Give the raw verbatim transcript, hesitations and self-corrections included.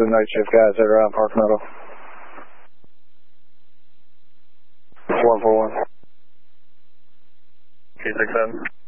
the night shift guys that are out in Park Meadow. one four one. two six seven.